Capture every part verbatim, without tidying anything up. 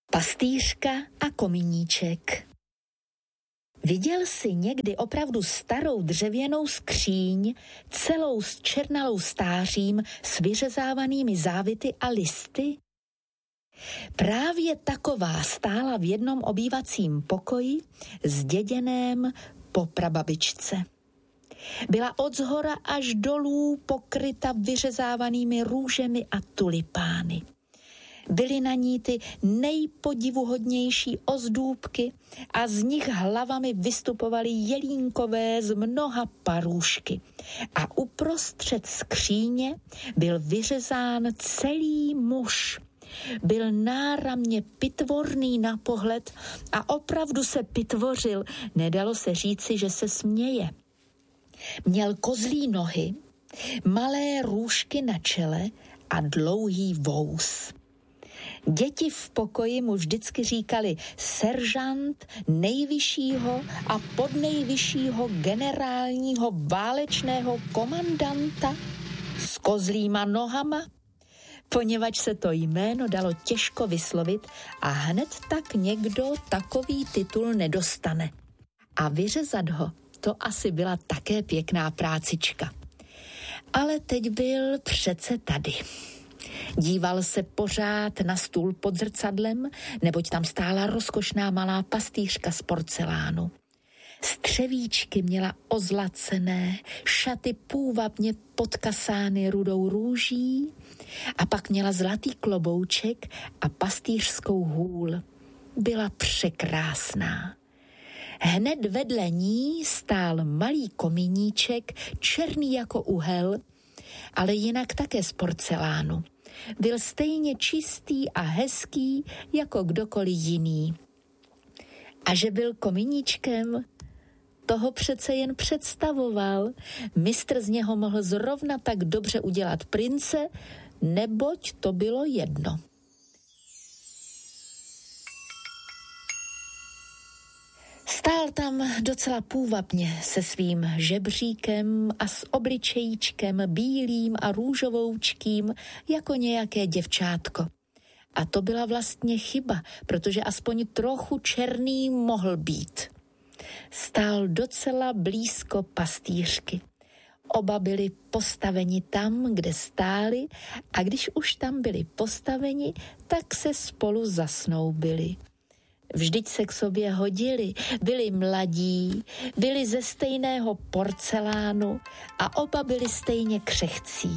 Pastýřka a kominíček. Viděl jsi někdy opravdu starou dřevěnou skříň, celou zčernalou stářím s vyřezávanými závity a listy? Právě taková stála v jednom obývacím pokoji, zděděném po prababičce. Byla od zhora až dolů pokryta vyřezávanými růžemi a tulipány. Byly na ní ty nejpodivuhodnější ozdůbky a z nich hlavami vystupovaly jelínkové z mnoha parůšky. A uprostřed skříně byl vyřezán celý muž. Byl náramně pitvorný na pohled a opravdu se pitvořil, nedalo se říci, že se směje. Měl kozlí nohy, malé růžky na čele a dlouhý vous. Děti v pokoji mu vždycky říkali seržant nejvyššího a podnejvyššího generálního válečného komandanta s kozlýma nohama, poněvadž se to jméno dalo těžko vyslovit a hned tak někdo takový titul nedostane. A vyřezat ho, to asi byla také pěkná prácička. Ale teď byl přece tady. Díval se pořád na stůl pod zrcadlem, neboť tam stála rozkošná malá pastýřka z porcelánu. Střevíčky měla ozlacené, šaty půvabně podkasány rudou růží a pak měla zlatý klobouček a pastýřskou hůl. Byla překrásná. Hned vedle ní stál malý kominíček, černý jako uhel, ale jinak také z porcelánu. Byl stejně čistý a hezký jako kdokoliv jiný. A že byl kominíčkem, toho přece jen představoval. Mistr z něho mohl zrovna tak dobře udělat prince, neboť to bylo jedno. Stál tam docela půvabně se svým žebříkem a s obličejíčkem bílým a růžovoučkým jako nějaké děvčátko. A to byla vlastně chyba, protože aspoň trochu černý mohl být. Stál docela blízko pastýřky. Oba byli postaveni tam, kde stáli, a když už tam byli postaveni, tak se spolu zasnoubili. Vždyť se k sobě hodili, byli mladí, byli ze stejného porcelánu a oba byli stejně křehcí.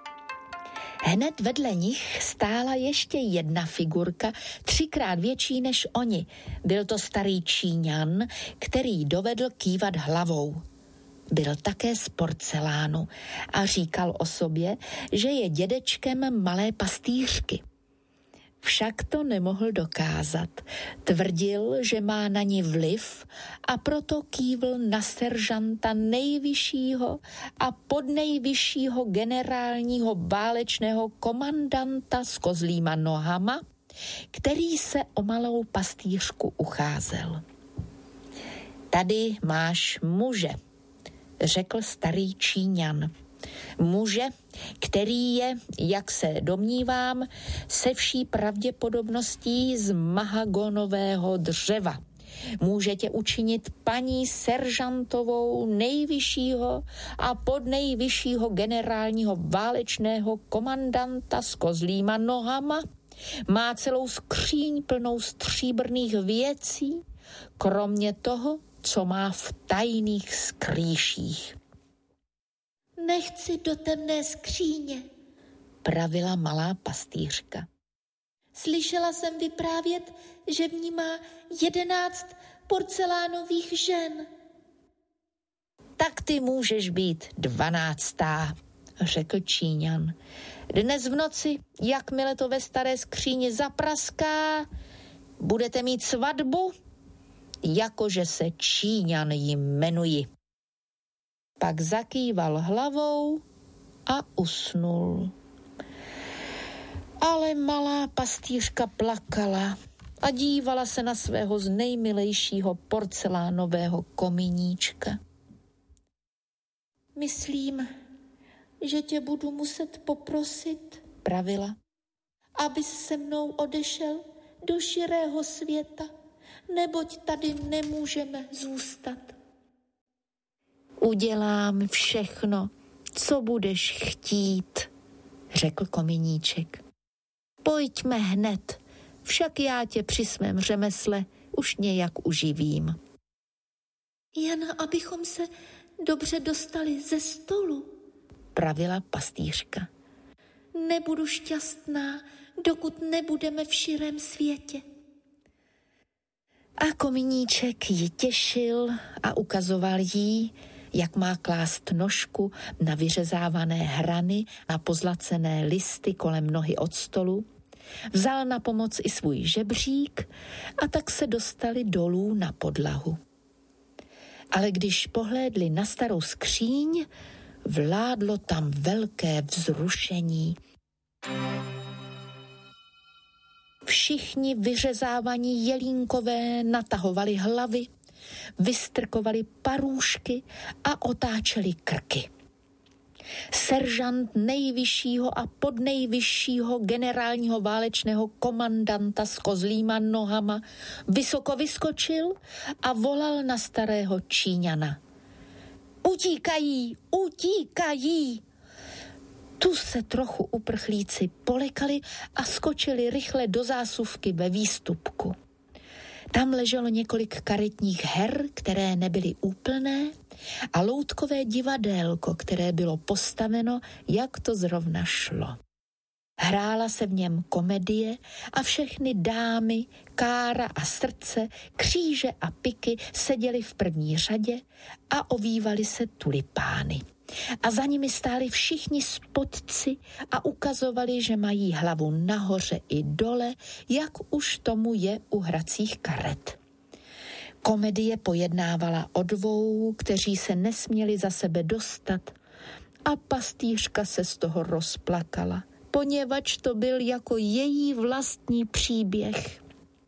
Hned vedle nich stála ještě jedna figurka, třikrát větší než oni. Byl to starý Číňan, který dovedl kývat hlavou. Byl také z porcelánu a říkal o sobě, že je dědečkem malé pastýřky. Však to nemohl dokázat. Tvrdil, že má na ní vliv a proto kývl na seržanta nejvyššího a podnejvyššího generálního válečného komandanta s kozlýma nohama, který se o malou pastýřku ucházel. Tady máš muže, řekl starý Číňan. Muže, který je, jak se domnívám, se vší pravděpodobností z mahagonového dřeva. Může tě učinit paní seržantovou nejvyššího a podnejvyššího generálního válečného komandanta s kozlýma nohama. Má celou skříň plnou stříbrných věcí, kromě toho, co má v tajných skrýších. Nechci do temné skříně, pravila malá pastýřka. Slyšela jsem vyprávět, že v ní má jedenáct porcelánových žen. Tak ty můžeš být dvanáctá, řekl Číňan. Dnes v noci, jakmile to ve staré skříni zapraská, budete mít svatbu, jakože se Číňan jmenuji. Pak zakýval hlavou a usnul. Ale malá pastýřka plakala a dívala se na svého z nejmilejšího porcelánového kominíčka. Myslím, že tě budu muset poprosit, pravila, abys se mnou odešel do širého světa, neboť tady nemůžeme zůstat. Udělám všechno, co budeš chtít, řekl Kominíček. Pojďme hned, však já tě při svém řemesle už nějak uživím. Jen abychom se dobře dostali ze stolu, pravila pastýřka. Nebudu šťastná, dokud nebudeme v širém světě. A Kominíček ji těšil a ukazoval jí, jak má klást nožku na vyřezávané hrany, na pozlacené listy kolem nohy od stolu. Vzal na pomoc i svůj žebřík a tak se dostali dolů na podlahu. Ale když pohlédli na starou skříň, vládlo tam velké vzrušení. Všichni vyřezávaní jelínkové natahovali hlavy, vystrkovali parůšky a otáčeli krky. Seržant nejvyššího a podnejvyššího generálního válečného komandanta s kozlýma nohama vysoko vyskočil a volal na starého Číňana. Utíkají, utíkají! Tu se trochu uprchlíci polekali a skočili rychle do zásuvky ve výstupku. Tam leželo několik karetních her, které nebyly úplné, a loutkové divadélko, které bylo postaveno, jak to zrovna šlo. Hrála se v něm komedie a všechny dámy, Kára a Srdce, Kříže a Piky seděly v první řadě a ovívali se tulipány. A za nimi stáli všichni spodci a ukazovali, že mají hlavu nahoře i dole, jak už tomu je u hracích karet. Komedie pojednávala o dvou, kteří se nesměli za sebe dostat, a pastýřka se z toho rozplakala, poněvadž to byl jako její vlastní příběh.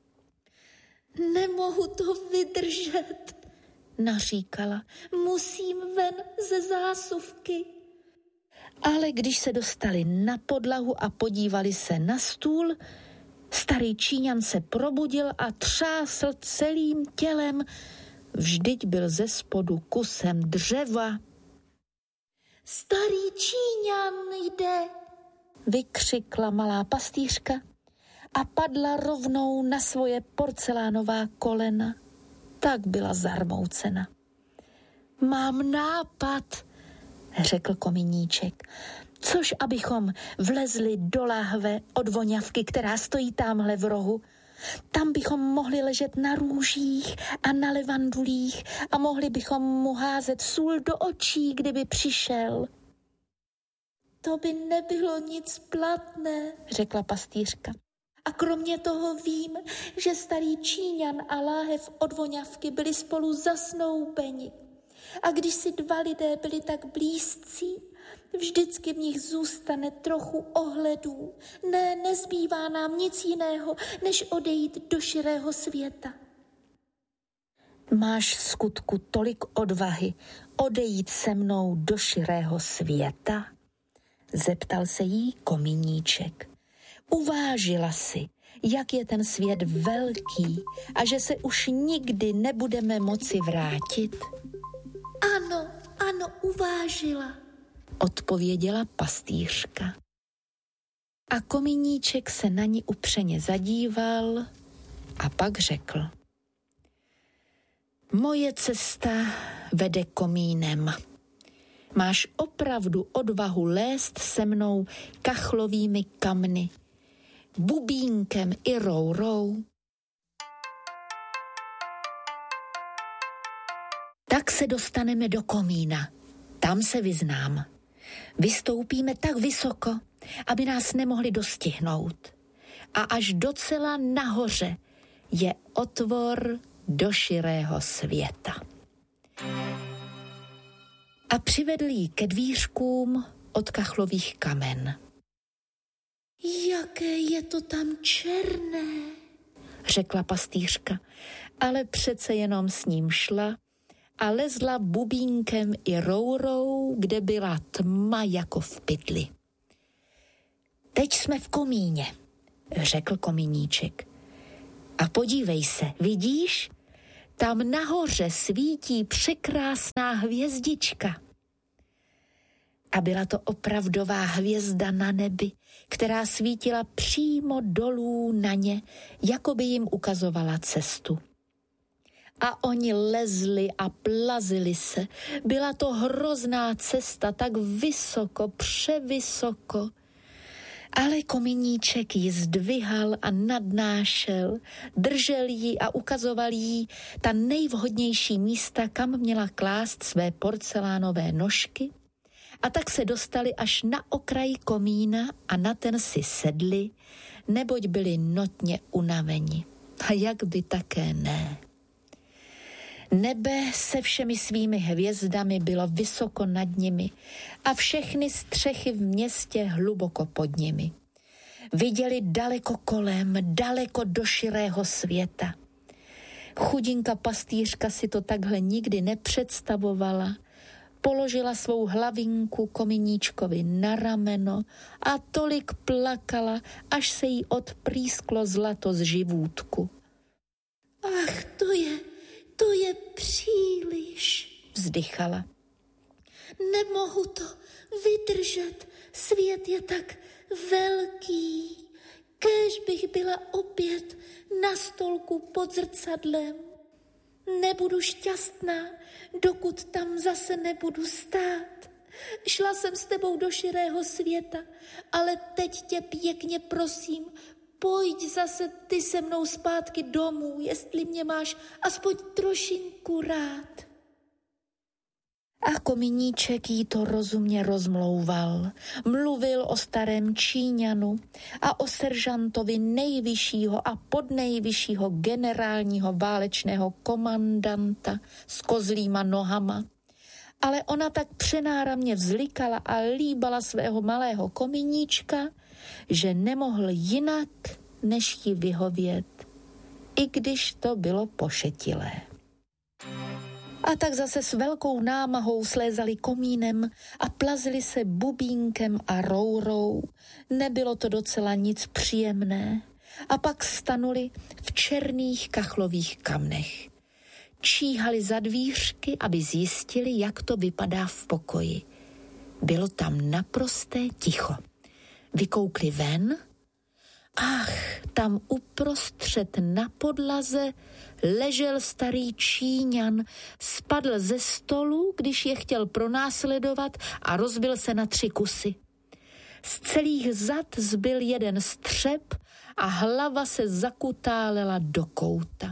Nemohu to vydržet, naříkala. Musím ven ze zásuvky. Ale když se dostali na podlahu a podívali se na stůl, starý Číňan se probudil a třásl celým tělem. Vždyť byl ze spodu kusem dřeva. Starý Číňan jde, vykřikla malá pastýřka a padla rovnou na svoje porcelánová kolena. Tak byla zarmoucena. Mám nápad, řekl Kominíček, což abychom vlezli do láhve od voňavky, která stojí támhle v rohu. Tam bychom mohli ležet na růžích a na levandulích a mohli bychom mu házet sůl do očí, kdyby přišel. To by nebylo nic platné, řekla pastýřka. A kromě toho vím, že starý Číňan a láhev od voňavky byli spolu zasnoubeni. A když si dva lidé byli tak blízcí, vždycky v nich zůstane trochu ohledů. Ne, nezbývá nám nic jiného, než odejít do širého světa. Máš v skutku tolik odvahy odejít se mnou do širého světa? Zeptal se jí Kominíček. Uvážila si, jak je ten svět velký a že se už nikdy nebudeme moci vrátit? Ano, ano, uvážila, odpověděla pastýřka. A Kominíček se na ní upřeně zadíval a pak řekl. Moje cesta vede komínem. Máš opravdu odvahu lézt se mnou kachlovými kamny, bubínkem i rourou? Tak se dostaneme do komína. Tam se vyznám. Vystoupíme tak vysoko, aby nás nemohli dostihnout. A až docela nahoře je otvor do širého světa. A přivedl jí ke dvířkům od kachlových kamen. Jaké je to tam černé, řekla pastýřka, ale přece jenom s ním šla a lezla bubínkem i rourou, kde byla tma jako v pytli. Teď jsme v komíně, řekl Kominíček. A podívej se, vidíš? Tam nahoře svítí překrásná hvězdička. A byla to opravdová hvězda na nebi, která svítila přímo dolů na ně, jako by jim ukazovala cestu. A oni lezli a plazili se. Byla to hrozná cesta, tak vysoko, převysoko. Ale Kominíček ji zdvihal a nadnášel, držel ji a ukazoval jí ta nejvhodnější místa, kam měla klást své porcelánové nožky. A tak se dostali až na okraj komína a na ten si sedli, neboť byli notně unaveni. A jak by také ne. Nebe se všemi svými hvězdami bylo vysoko nad nimi a všechny střechy v městě hluboko pod nimi. Viděli daleko kolem, daleko do širého světa. Chudinka pastýřka si to takhle nikdy nepředstavovala. Položila svou hlavinku Kominíčkovi na rameno a tolik plakala, až se jí odprýsklo zlato z živůtku. Ach, to je, to je příliš, vzdychala. Nemohu to vydržet, svět je tak velký. Kéž bych byla opět na stolku pod zrcadlem. Nebudu šťastná, dokud tam zase nebudu stát. Šla jsem s tebou do širého světa, ale teď tě pěkně prosím, pojď zase ty se mnou zpátky domů, jestli mě máš aspoň trošinku rád. A Kominíček jí to rozumně rozmlouval. Mluvil o starém Číňanu a o seržantovi nejvyššího a podnejvyššího generálního válečného komandanta s kozlýma nohama. Ale ona tak přenáramně vzlikala a líbala svého malého Kominíčka, že nemohl jinak, než jí vyhovět, i když to bylo pošetilé. A tak zase s velkou námahou slézali komínem a plazili se bubínkem a rourou. Nebylo to docela nic příjemné. A pak stanuli v černých kachlových kamnech. Číhali za dvířky, aby zjistili, jak to vypadá v pokoji. Bylo tam naprosté ticho. Vykoukli ven. Ach, tam uprostřed na podlaze ležel starý Číňan, spadl ze stolu, když je chtěl pronásledovat a rozbil se na tři kusy. Z celých zad zbyl jeden střep a hlava se zakutálela do kouta.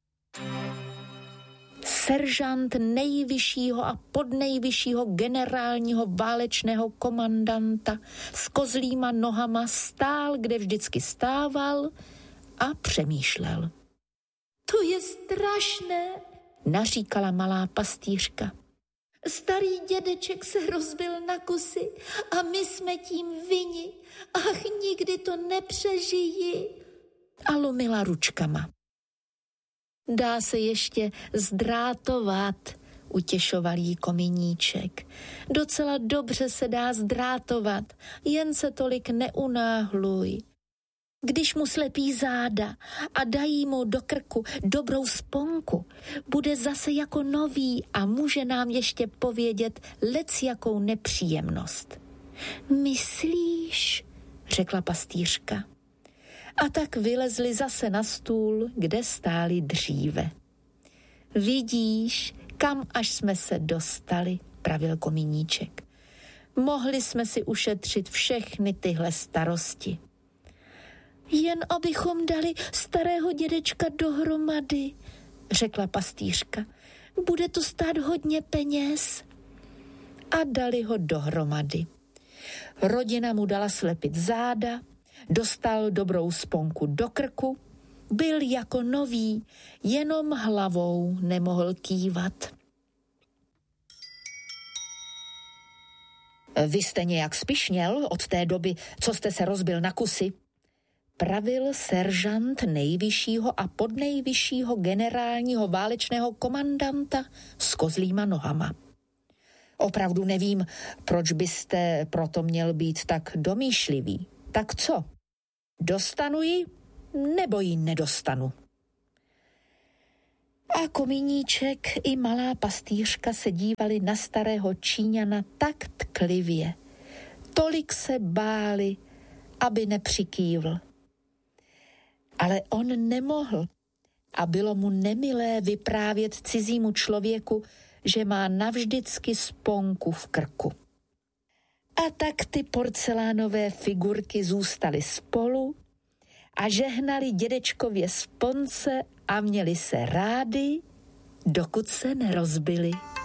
Seržant nejvyššího a podnejvyššího generálního válečného komandanta s kozlýma nohama stál, kde vždycky stával a přemýšlel. To je strašné, naříkala malá pastýřka. Starý dědeček se rozbil na kusy a my jsme tím vini. Ach, nikdy to nepřežijí. A lumila ručkama. Dá se ještě zdrátovat, utěšoval jí Kominíček. Docela dobře se dá zdrátovat, jen se tolik neunáhluj. Když mu slepí záda a dají mu do krku dobrou sponku, bude zase jako nový a může nám ještě povědět lecjakou nepříjemnost. Myslíš, řekla pastýřka. A tak vylezli zase na stůl, kde stáli dříve. Vidíš, kam až jsme se dostali, pravil Kominíček. Mohli jsme si ušetřit všechny tyhle starosti. Jen abychom dali starého dědečka dohromady, řekla pastýřka. Bude to stát hodně peněz. A dali ho dohromady. Rodina mu dala slepit záda, dostal dobrou sponku do krku, byl jako nový, jenom hlavou nemohl kývat. Vy jste nějak spišněl od té doby, co jste se rozbil na kusy, pravil seržant nejvyššího a podnejvyššího generálního válečného komandanta s kozlýma nohama. Opravdu nevím, proč byste proto měl být tak domýšlivý. Tak co? Dostanu ji, nebo ji nedostanu? A Komíníček i malá pastýřka se dívali na starého Číňana tak tklivě. Tolik se báli, aby nepřikývl. Ale on nemohl a bylo mu nemilé vyprávět cizímu člověku, že má navždycky sponku v krku. A tak ty porcelánové figurky zůstaly spolu a žehnali dědečkově sponce a měli se rádi, dokud se nerozbili.